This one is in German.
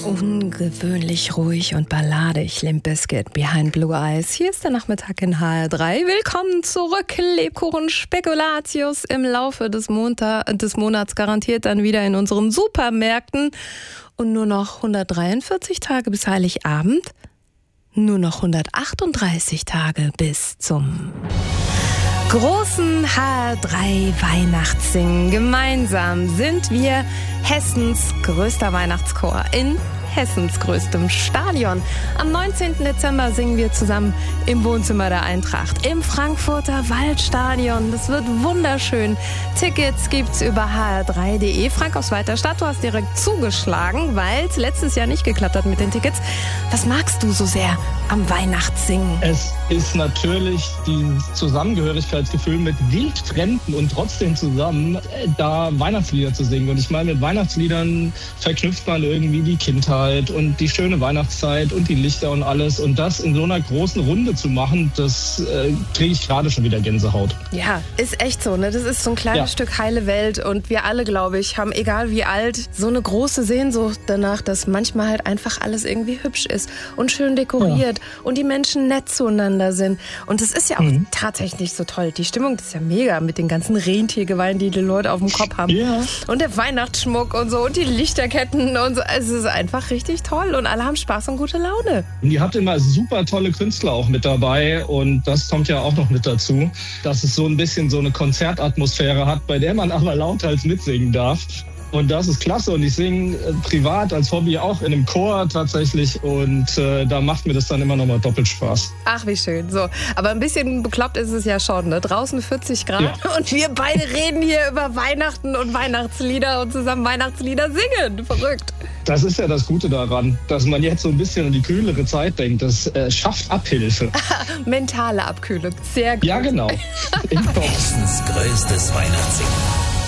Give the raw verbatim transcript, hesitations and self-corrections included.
Ungewöhnlich ruhig und balladig, Limp Bizkit, Behind Blue Eyes. Hier ist der Nachmittag in H R drei. Willkommen zurück, Lebkuchen Spekulatius im Laufe des, Montag, des Monats garantiert dann wieder in unseren Supermärkten. Und nur noch hundertdreiundvierzig Tage bis Heiligabend, nur noch hundertachtunddreißig Tage bis zum großen H R drei Weihnachtssingen. Gemeinsam sind wir Hessens größter Weihnachtschor in Hessens größtem Stadion. Am neunzehnten Dezember singen wir zusammen im Wohnzimmer der Eintracht im Frankfurter Waldstadion. Das wird wunderschön. Tickets gibt's über h r drei punkt d e. Frank aus Weiterstadt, du hast direkt zugeschlagen, weil es letztes Jahr nicht geklappt hat mit den Tickets. Was magst du so sehr am Weihnachtssingen? Es ist natürlich dieses Zusammengehörigkeitsgefühl mit Wildfremden und trotzdem zusammen da Weihnachtslieder zu singen. Und ich meine, mit Weihnachtsliedern verknüpft man irgendwie die Kindheit und die schöne Weihnachtszeit und die Lichter und alles. Und das in so einer großen Runde zu machen, das äh, kriege ich gerade schon wieder Gänsehaut. Ja, ist echt so, ne? Das ist so ein kleines ja. Stück heile Welt. Und wir alle, glaube ich, haben, egal wie alt, so eine große Sehnsucht danach, dass manchmal halt einfach alles irgendwie hübsch ist und schön dekoriert ja. und die Menschen nett zueinander sind. Und das ist ja auch mhm. tatsächlich so toll. Die Stimmung ist ja mega mit den ganzen Rentiergeweihen, die die Leute auf dem Kopf haben. Ja. Und der Weihnachtsschmuck und so und die Lichterketten und so. Es ist einfach richtig toll und alle haben Spaß und gute Laune. Und ihr habt immer super tolle Künstler auch mit dabei und das kommt ja auch noch mit dazu, dass es so ein bisschen so eine Konzertatmosphäre hat, bei der man aber lauthals mitsingen darf. Und das ist klasse und ich singe äh, privat als Hobby auch in einem Chor tatsächlich und äh, da macht mir das dann immer noch mal doppelt Spaß. Ach, wie schön. So, aber ein bisschen bekloppt ist es ja schon, ne? Draußen vierzig Grad ja. und wir beide reden hier über Weihnachten und Weihnachtslieder und zusammen Weihnachtslieder singen. Verrückt. Das ist ja das Gute daran, dass man jetzt so ein bisschen an die kühlere Zeit denkt. Das äh, schafft Abhilfe. Mentale Abkühlung. Sehr gut. Ja, genau. Hessens größtes Weihnachtssingen.